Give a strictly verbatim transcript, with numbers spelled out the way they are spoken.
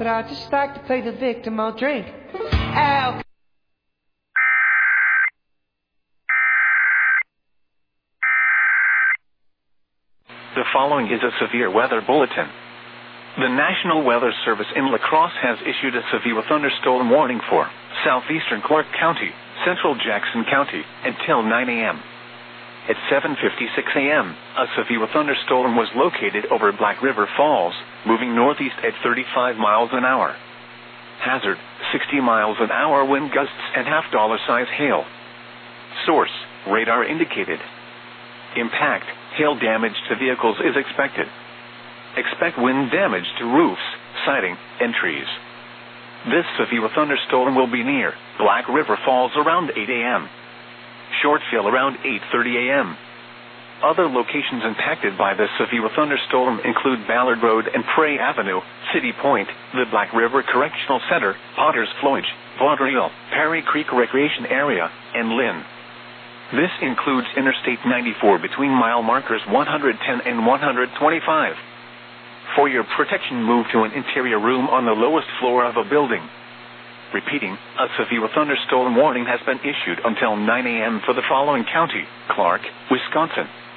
but I just like to play the victim. I'll drink alcohol. The following is a severe weather bulletin. The National Weather Service in La Crosse has issued a severe thunderstorm warning for southeastern Clark County, central Jackson County, until nine a.m. At seven fifty-six a.m., a severe thunderstorm was located over Black River Falls, moving northeast at thirty-five miles an hour. Hazard, sixty miles an hour wind gusts and half-dollar size hail. Source, radar indicated. Impact, hail damage to vehicles is expected. Expect wind damage to roofs, siding, and trees. This severe thunderstorm will be near Black River Falls around eight a.m. Shortfield around eight thirty a.m. Other locations impacted by this severe thunderstorm include Ballard Road and Prairie Avenue, City Point, the Black River Correctional Center, Potters Floyd, Vaudreuil, Perry Creek Recreation Area, and Lynn. This includes Interstate ninety-four between mile markers one hundred ten and one hundred twenty-five. For your protection, move to an interior room on the lowest floor of a building. Repeating, a severe thunderstorm warning has been issued until nine a.m. for the following county: Clark, Wisconsin,